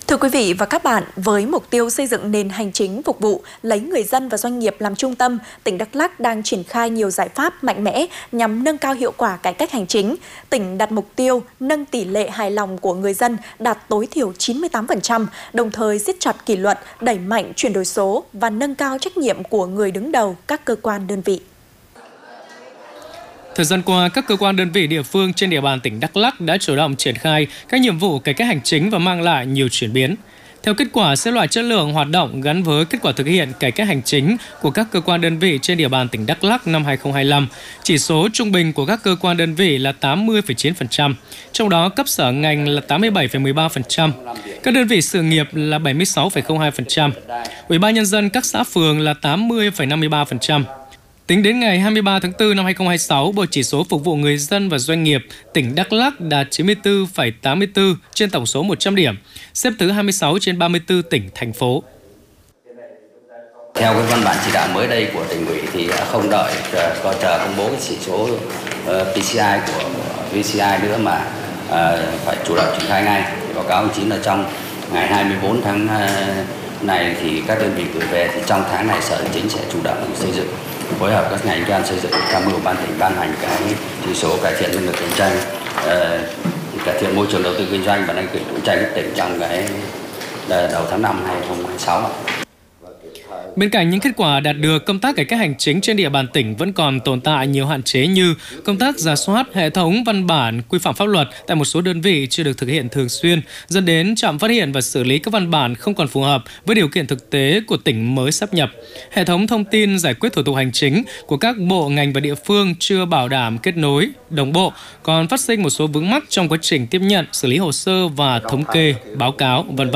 Thưa quý vị và các bạn, với mục tiêu xây dựng nền hành chính phục vụ, lấy người dân và doanh nghiệp làm trung tâm, tỉnh Đắk Lắk đang triển khai nhiều giải pháp mạnh mẽ nhằm nâng cao hiệu quả cải cách hành chính. Tỉnh đặt mục tiêu nâng tỷ lệ hài lòng của người dân đạt tối thiểu 98%, đồng thời siết chặt kỷ luật, đẩy mạnh chuyển đổi số và nâng cao trách nhiệm của người đứng đầu các cơ quan đơn vị. Thời gian qua, các cơ quan đơn vị địa phương trên địa bàn tỉnh Đắk Lắk đã chủ động triển khai các nhiệm vụ cải cách hành chính và mang lại nhiều chuyển biến. Theo kết quả xếp loại chất lượng hoạt động gắn với kết quả thực hiện cải cách hành chính của các cơ quan đơn vị trên địa bàn tỉnh Đắk Lắk năm 2025, chỉ số trung bình của các cơ quan đơn vị là 80,9%, trong đó cấp sở ngành là 87,13%, các đơn vị sự nghiệp là 76,02%, Ủy ban nhân dân các xã phường là 80,53%. Tính đến ngày 23 tháng 4 năm 2026, bộ chỉ số phục vụ người dân và doanh nghiệp tỉnh Đắk Lắk đạt 94,84 trên tổng số 100 điểm, xếp thứ 26 trên 34 tỉnh, thành phố. Theo cái văn bản chỉ đạo mới đây của tỉnh ủy thì không đợi chờ công bố cái chỉ số PCI của VCI nữa mà phải chủ động triển khai ngay. Báo cáo ông chí là trong ngày 24 tháng này thì các đơn vị gửi về thì trong tháng này Sở Hành chính sẽ chủ động xây dựng, phối hợp các ngành đoàn xây dựng tham mưu ban tỉnh ban hành cái chỉ số cải thiện năng lực cạnh tranh, cải thiện môi trường đầu tư kinh doanh và năng lực cạnh tranh của tỉnh trong cái đầu tháng 5 2026. Bên cạnh những kết quả đạt được, công tác cải cách hành chính trên địa bàn tỉnh vẫn còn tồn tại nhiều hạn chế như công tác rà soát hệ thống văn bản quy phạm pháp luật tại một số đơn vị chưa được thực hiện thường xuyên, dẫn đến chậm phát hiện và xử lý các văn bản không còn phù hợp với điều kiện thực tế của tỉnh mới sáp nhập. Hệ thống thông tin giải quyết thủ tục hành chính của các bộ ngành và địa phương chưa bảo đảm kết nối, đồng bộ, còn phát sinh một số vướng mắc trong quá trình tiếp nhận, xử lý hồ sơ và thống kê, báo cáo, v.v.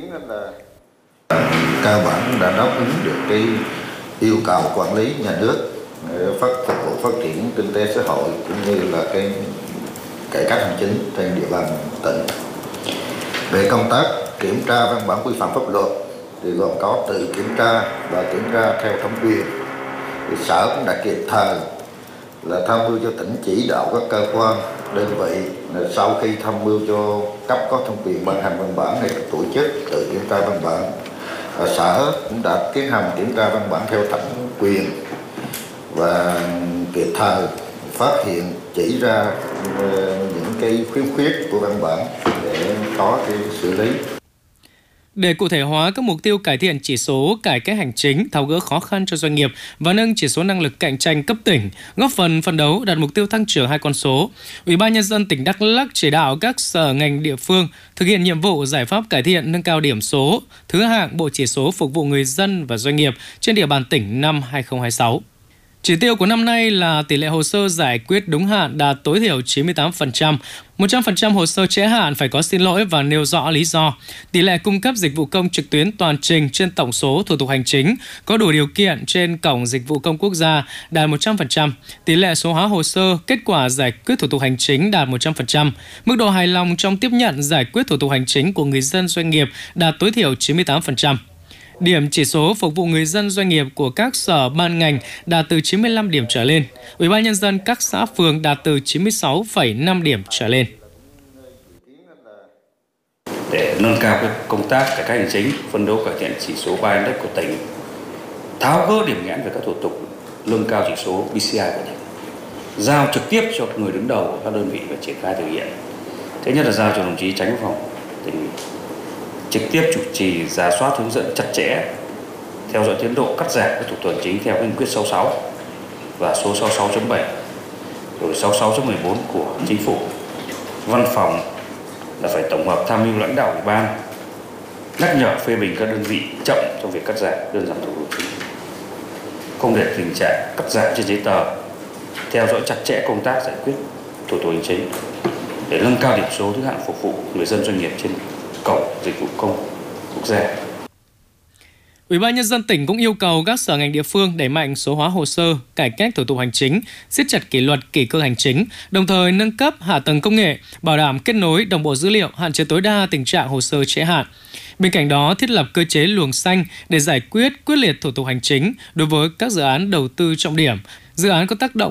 Cơ bản đã đáp ứng được cái yêu cầu quản lý nhà nước, phục vụ phát triển kinh tế xã hội cũng như là cái cải cách hành chính trên địa bàn tỉnh. Về công tác kiểm tra văn bản quy phạm pháp luật thì gồm có tự kiểm tra và kiểm tra theo thẩm quyền. Thì Sở cũng đã kịp thời là tham mưu cho tỉnh chỉ đạo các cơ quan đơn vị là sau khi tham mưu cho cấp có thẩm quyền ban hành văn bản này tổ chức tự kiểm tra văn bản. Sở cũng đã tiến hành kiểm tra văn bản theo thẩm quyền và kịp thời phát hiện chỉ ra những cái khiếm khuyết của văn bản để có cái xử lý. Để cụ thể hóa các mục tiêu cải thiện chỉ số cải cách hành chính, tháo gỡ khó khăn cho doanh nghiệp và nâng chỉ số năng lực cạnh tranh cấp tỉnh, góp phần phấn đấu đạt mục tiêu tăng trưởng 2 con số, Ủy ban nhân dân tỉnh Đắk Lắk chỉ đạo các sở ngành địa phương thực hiện nhiệm vụ giải pháp cải thiện nâng cao điểm số thứ hạng bộ chỉ số phục vụ người dân và doanh nghiệp trên địa bàn tỉnh năm 2026. Chỉ tiêu của năm nay là tỷ lệ hồ sơ giải quyết đúng hạn đạt tối thiểu 98%, 100% hồ sơ trễ hạn phải có xin lỗi và nêu rõ lý do. Tỷ lệ cung cấp dịch vụ công trực tuyến toàn trình trên tổng số thủ tục hành chính có đủ điều kiện trên cổng dịch vụ công quốc gia đạt 100%. Tỷ lệ số hóa hồ sơ, kết quả giải quyết thủ tục hành chính đạt 100%. Mức độ hài lòng trong tiếp nhận giải quyết thủ tục hành chính của người dân doanh nghiệp đạt tối thiểu 98%. Điểm chỉ số phục vụ người dân doanh nghiệp của các sở ban ngành đạt từ 95 điểm trở lên. Ủy ban nhân dân các xã phường đạt từ 96,5 điểm trở lên. Để nâng cao cái công tác cải cách hành chính, phấn đấu cải thiện chỉ số 3 index của tỉnh, tháo gỡ điểm nghẽn về các thủ tục, nâng cao chỉ số PCI của tỉnh, giao trực tiếp cho người đứng đầu của các đơn vị và triển khai thực hiện. Thứ nhất là giao cho đồng chí Chánh Văn phòng tỉnh trực tiếp chủ trì rà soát hướng dẫn chặt chẽ, theo dõi tiến độ cắt giảm các thủ tục hành chính theo nghị quyết 66 và số 66.7 rồi 66.14 của Chính phủ. Văn phòng là phải tổng hợp tham mưu lãnh đạo ủy ban, nhắc nhở phê bình các đơn vị chậm trong việc cắt giảm đơn giản thủ tục hành chính, không để tình trạng cắt giảm trên giấy tờ, theo dõi chặt chẽ công tác giải quyết thủ tục hành chính để nâng cao điểm số thứ hạng phục vụ người dân doanh nghiệp trên cổng dịch vụ công quốc gia. Ủy ban nhân dân tỉnh cũng yêu cầu các sở ngành địa phương đẩy mạnh số hóa hồ sơ, cải cách thủ tục hành chính, siết chặt kỷ luật kỷ cương hành chính, đồng thời nâng cấp hạ tầng công nghệ, bảo đảm kết nối đồng bộ dữ liệu, hạn chế tối đa tình trạng hồ sơ trễ hạn. Bên cạnh đó, thiết lập cơ chế luồng xanh để giải quyết quyết liệt thủ tục hành chính đối với các dự án đầu tư trọng điểm, dự án có tác động